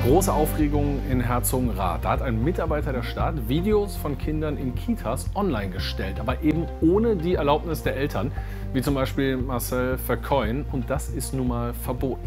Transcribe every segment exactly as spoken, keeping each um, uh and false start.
Große Aufregung in Herzogenrath. Da hat ein Mitarbeiter der Stadt Videos von Kindern in Kitas online gestellt, aber eben ohne die Erlaubnis der Eltern, wie zum Beispiel Marcel Vercoyen. Und das ist nun mal verboten.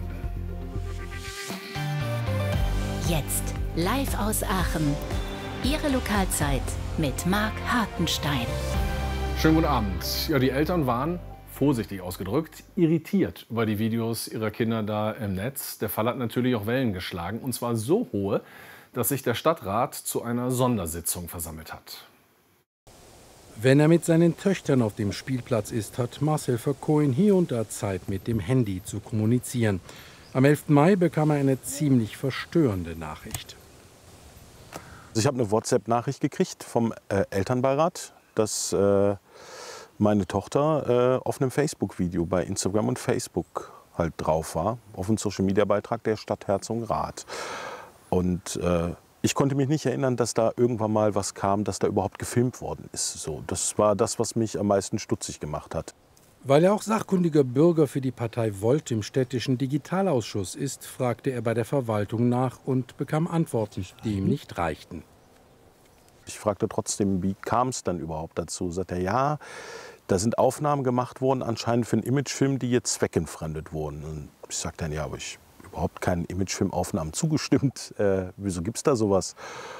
Jetzt live aus Aachen. Ihre Lokalzeit mit Marc Hartenstein. Schönen guten Abend. Ja, die Eltern waren, vorsichtig ausgedrückt, irritiert über die Videos ihrer Kinder da im Netz. Der Fall hat natürlich auch Wellen geschlagen, und zwar so hohe, dass sich der Stadtrat zu einer Sondersitzung versammelt hat. Wenn er mit seinen Töchtern auf dem Spielplatz ist, hat Marcel Vercoyen hier und da Zeit, mit dem Handy zu kommunizieren. Am elften Mai bekam er eine ziemlich verstörende Nachricht. Ich habe eine WhatsApp-Nachricht gekriegt vom äh, Elternbeirat, dass äh, meine Tochter äh, auf einem Facebook-Video bei Instagram und Facebook halt drauf war, auf einem Social-Media-Beitrag der Stadt Herzogenrath. Und äh, ich konnte mich nicht erinnern, dass da irgendwann mal was kam, dass da überhaupt gefilmt worden ist. So, das war das, was mich am meisten stutzig gemacht hat. Weil er auch sachkundiger Bürger für die Partei Volt im städtischen Digitalausschuss ist, fragte er bei der Verwaltung nach und bekam Antworten, die ihm nicht reichten. Ich fragte trotzdem, wie kam es dann überhaupt dazu? Sagt er, ja, da sind Aufnahmen gemacht worden, anscheinend für einen Imagefilm, die jetzt zweckentfremdet wurden. Und ich sagte dann, ja, aber ich habe überhaupt keinen Imagefilmaufnahmen zugestimmt. Äh, wieso gibt es da sowas?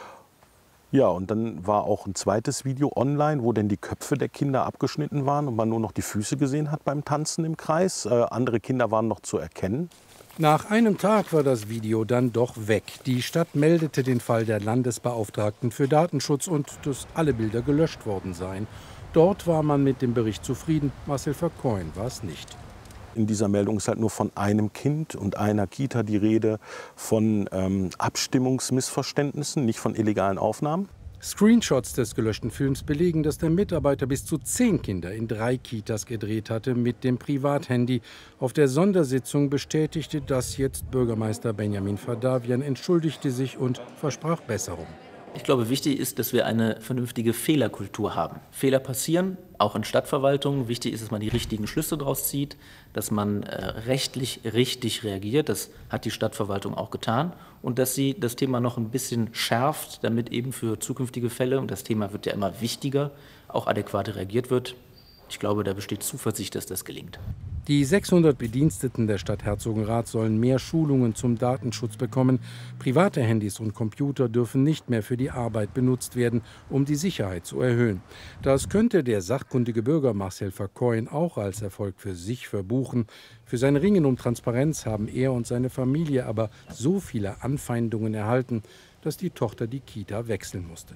Ja, und dann war auch ein zweites Video online, wo dann die Köpfe der Kinder abgeschnitten waren und man nur noch die Füße gesehen hat beim Tanzen im Kreis. Äh, andere Kinder waren noch zu erkennen. Nach einem Tag war das Video dann doch weg. Die Stadt meldete den Fall der Landesbeauftragten für Datenschutz und dass alle Bilder gelöscht worden seien. Dort war man mit dem Bericht zufrieden. Marcel Vercoyen war es nicht. In dieser Meldung ist halt nur von einem Kind und einer Kita die Rede, von ähm, Abstimmungsmissverständnissen, nicht von illegalen Aufnahmen. Screenshots des gelöschten Films belegen, dass der Mitarbeiter bis zu zehn Kinder in drei Kitas gedreht hatte mit dem Privathandy. Auf der Sondersitzung bestätigte das jetzt Bürgermeister Benjamin Fadavian, entschuldigte sich und versprach Besserung. Ich glaube, wichtig ist, dass wir eine vernünftige Fehlerkultur haben. Fehler passieren, auch in Stadtverwaltungen. Wichtig ist, dass man die richtigen Schlüsse daraus zieht, dass man äh, rechtlich richtig reagiert. Das hat die Stadtverwaltung auch getan. Und dass sie das Thema noch ein bisschen schärft, damit eben für zukünftige Fälle, und das Thema wird ja immer wichtiger, auch adäquat reagiert wird. Ich glaube, da besteht Zuversicht, dass das gelingt. Die sechshundert Bediensteten der Stadt Herzogenrath sollen mehr Schulungen zum Datenschutz bekommen. Private Handys und Computer dürfen nicht mehr für die Arbeit benutzt werden, um die Sicherheit zu erhöhen. Das könnte der sachkundige Bürger Marcel Vercoyen auch als Erfolg für sich verbuchen. Für sein Ringen um Transparenz haben er und seine Familie aber so viele Anfeindungen erhalten, dass die Tochter die Kita wechseln musste.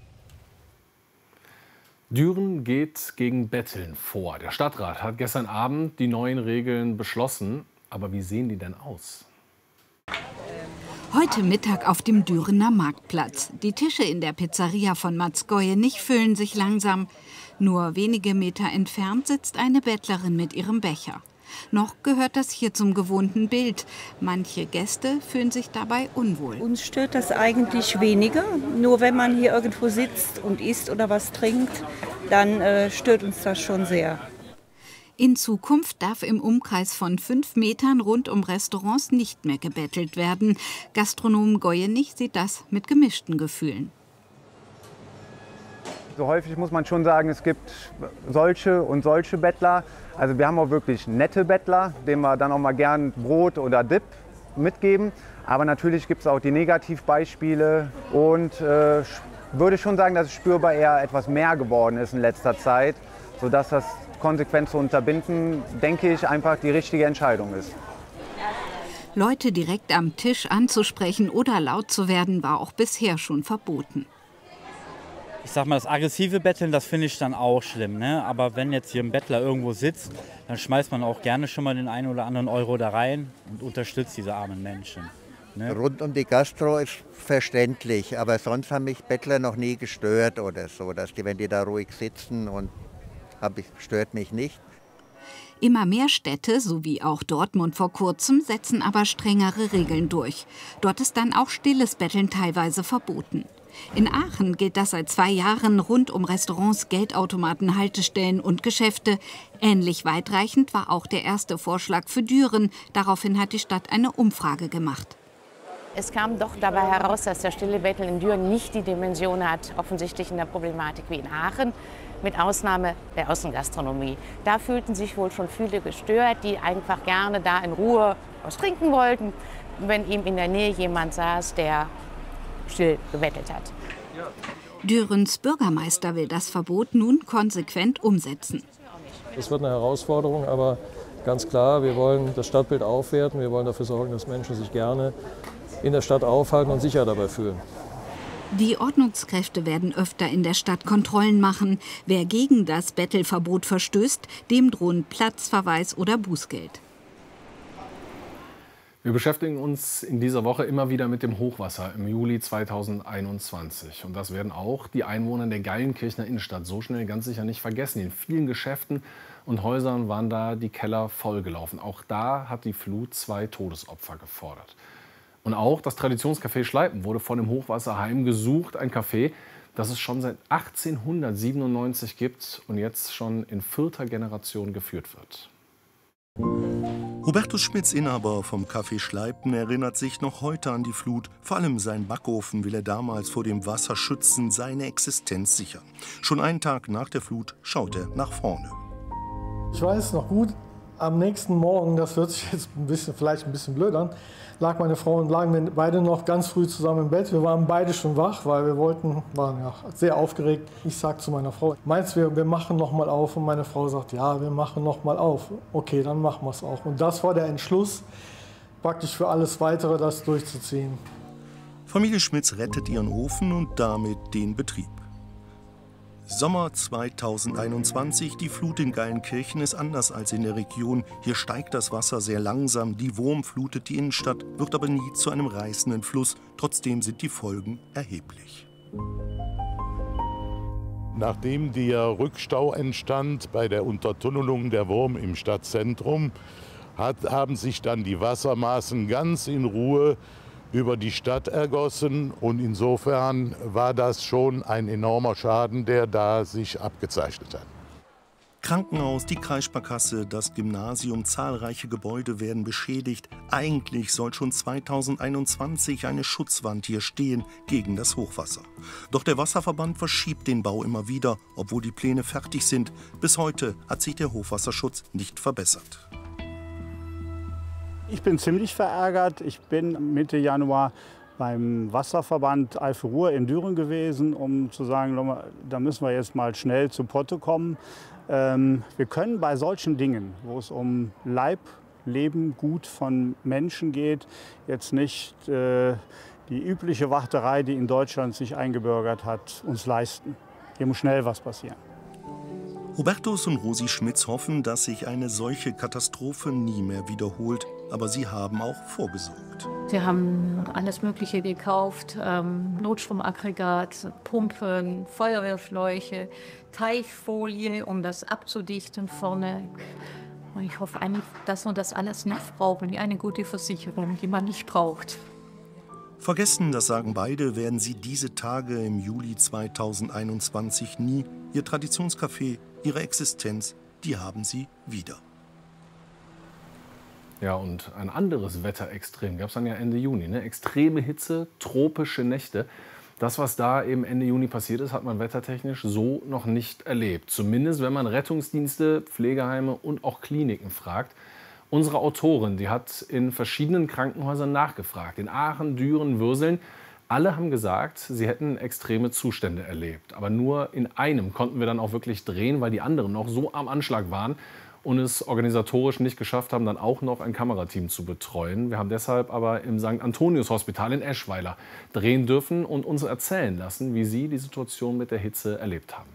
Düren geht gegen Betteln vor. Der Stadtrat hat gestern Abend die neuen Regeln beschlossen. Aber wie sehen die denn aus? Heute Mittag auf dem Dürener Marktplatz. Die Tische in der Pizzeria von Mats Goyenich füllen sich langsam. Nur wenige Meter entfernt sitzt eine Bettlerin mit ihrem Becher. Noch gehört das hier zum gewohnten Bild. Manche Gäste fühlen sich dabei unwohl. Uns stört das eigentlich weniger. Nur wenn man hier irgendwo sitzt und isst oder was trinkt, dann äh, stört uns das schon sehr. In Zukunft darf im Umkreis von fünf Metern rund um Restaurants nicht mehr gebettelt werden. Gastronom Goyenich sieht das mit gemischten Gefühlen. So häufig muss man schon sagen, es gibt solche und solche Bettler. Also wir haben auch wirklich nette Bettler, denen wir dann auch mal gern Brot oder Dip mitgeben. Aber natürlich gibt es auch die Negativbeispiele und äh, würde schon sagen, dass es spürbar eher etwas mehr geworden ist in letzter Zeit, sodass das konsequent zu unterbinden, denke ich, einfach die richtige Entscheidung ist. Leute direkt am Tisch anzusprechen oder laut zu werden, war auch bisher schon verboten. Ich sag mal, das aggressive Betteln, das finde ich dann auch schlimm, ne? Aber wenn jetzt hier ein Bettler irgendwo sitzt, dann schmeißt man auch gerne schon mal den einen oder anderen Euro da rein und unterstützt diese armen Menschen. Ne? Rund um die Gastro ist verständlich, aber sonst haben mich Bettler noch nie gestört oder so, dass die, wenn die da ruhig sitzen und hab ich, stört mich nicht. Immer mehr Städte, so wie auch Dortmund vor kurzem, setzen aber strengere Regeln durch. Dort ist dann auch stilles Betteln teilweise verboten. In Aachen gilt das seit zwei Jahren rund um Restaurants, Geldautomaten, Haltestellen und Geschäfte. Ähnlich weitreichend war auch der erste Vorschlag für Düren. Daraufhin hat die Stadt eine Umfrage gemacht. Es kam doch dabei heraus, dass der stille Bettel in Düren nicht die Dimension hat, offensichtlich in der Problematik wie in Aachen, mit Ausnahme der Außengastronomie. Da fühlten sich wohl schon viele gestört, die einfach gerne da in Ruhe was trinken wollten, wenn ihm in der Nähe jemand saß, der still gebettelt hat. Dürens Bürgermeister will das Verbot nun konsequent umsetzen. Das wird eine Herausforderung, aber ganz klar, wir wollen das Stadtbild aufwerten. Wir wollen dafür sorgen, dass Menschen sich gerne in der Stadt aufhalten und sicher dabei fühlen. Die Ordnungskräfte werden öfter in der Stadt Kontrollen machen. Wer gegen das Bettelverbot verstößt, dem drohen Platzverweis oder Bußgeld. Wir beschäftigen uns in dieser Woche immer wieder mit dem Hochwasser im Juli zweitausendeinundzwanzig. Und das werden auch die Einwohner der Geilenkirchener Innenstadt so schnell ganz sicher nicht vergessen. In vielen Geschäften und Häusern waren da die Keller vollgelaufen. Auch da hat die Flut zwei Todesopfer gefordert. Und auch das Traditionscafé Schleipen wurde vor dem Hochwasser heimgesucht. Ein Café, das es schon seit achtzehnhundertsiebenundneunzig gibt und jetzt schon in vierter Generation geführt wird. Hubertus Schmitz, Inhaber vom Café Schleipen, erinnert sich noch heute an die Flut. Vor allem seinen Backofen will er damals vor dem Wasser schützen, seine Existenz sichern. Schon einen Tag nach der Flut schaut er nach vorne. Ich weiß noch gut, am nächsten Morgen, das hört sich jetzt ein bisschen, vielleicht ein bisschen blöd an, lag meine Frau und lagen wir beide noch ganz früh zusammen im Bett. Wir waren beide schon wach, weil wir wollten, waren ja sehr aufgeregt. Ich sag zu meiner Frau, meinst du, wir machen noch mal auf? Und meine Frau sagt, ja, wir machen noch mal auf. Okay, dann machen wir es auch. Und das war der Entschluss, praktisch für alles Weitere das durchzuziehen. Familie Schmitz rettet ihren Ofen und damit den Betrieb. Sommer zweitausendeinundzwanzig, die Flut in Geilenkirchen ist anders als in der Region. Hier steigt das Wasser sehr langsam, die Wurm flutet die Innenstadt, wird aber nie zu einem reißenden Fluss. Trotzdem sind die Folgen erheblich. Nachdem der Rückstau entstand bei der Untertunnelung der Wurm im Stadtzentrum, hat, haben sich dann die Wassermaßen ganz in Ruhe über die Stadt ergossen. Und insofern war das schon ein enormer Schaden, der da sich abgezeichnet hat. Krankenhaus, die Kreissparkasse, das Gymnasium, zahlreiche Gebäude werden beschädigt. Eigentlich soll schon zweitausendeinundzwanzig eine Schutzwand hier stehen gegen das Hochwasser. Doch der Wasserverband verschiebt den Bau immer wieder, obwohl die Pläne fertig sind. Bis heute hat sich der Hochwasserschutz nicht verbessert. Ich bin ziemlich verärgert. Ich bin Mitte Januar beim Wasserverband Eifel-Ruhr in Düren gewesen, um zu sagen, da müssen wir jetzt mal schnell zu Potte kommen. Ähm, wir können bei solchen Dingen, wo es um Leib, Leben, Gut von Menschen geht, jetzt nicht äh, die übliche Warterei, die in Deutschland sich eingebürgert hat, uns leisten. Hier muss schnell was passieren. Hubertus und Rosi Schmitz hoffen, dass sich eine solche Katastrophe nie mehr wiederholt. Aber sie haben auch vorgesorgt. Wir haben alles Mögliche gekauft, ähm, Notstromaggregat, Pumpen, Feuerwehrschläuche, Teichfolie, um das abzudichten vorne. Und ich hoffe eigentlich, dass wir das alles nicht brauchen. Eine gute Versicherung, die man nicht braucht. Vergessen, das sagen beide, werden sie diese Tage im Juli zweitausendeinundzwanzig nie. Ihr Traditionscafé, ihre Existenz, die haben sie wieder. Ja, und ein anderes Wetterextrem gab es dann ja Ende Juni. Ne? Extreme Hitze, tropische Nächte. Das, was da eben Ende Juni passiert ist, hat man wettertechnisch so noch nicht erlebt. Zumindest, wenn man Rettungsdienste, Pflegeheime und auch Kliniken fragt. Unsere Autorin, die hat in verschiedenen Krankenhäusern nachgefragt. In Aachen, Düren, Würseln. Alle haben gesagt, sie hätten extreme Zustände erlebt. Aber nur in einem konnten wir dann auch wirklich drehen, weil die anderen noch so am Anschlag waren und es organisatorisch nicht geschafft haben, dann auch noch ein Kamerateam zu betreuen. Wir haben deshalb aber im Sankt Antonius Hospital in Eschweiler drehen dürfen und uns erzählen lassen, wie sie die Situation mit der Hitze erlebt haben.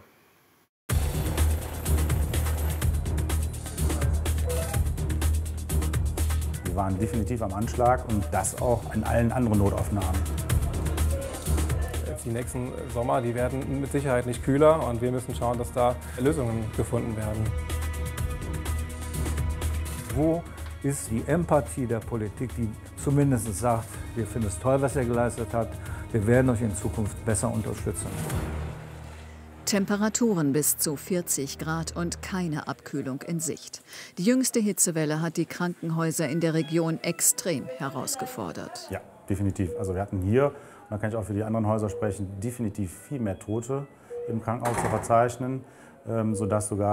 Wir waren definitiv am Anschlag und das auch in allen anderen Notaufnahmen. Die nächsten Sommer, die werden mit Sicherheit nicht kühler und wir müssen schauen, dass da Lösungen gefunden werden. Wo ist die Empathie der Politik, die zumindest sagt, wir finden es toll, was er geleistet hat, wir werden euch in Zukunft besser unterstützen. Temperaturen bis zu vierzig Grad und keine Abkühlung in Sicht. Die jüngste Hitzewelle hat die Krankenhäuser in der Region extrem herausgefordert. Ja, definitiv. Also wir hatten hier, und da kann ich auch für die anderen Häuser sprechen, definitiv viel mehr Tote im Krankenhaus zu verzeichnen, sodass sogar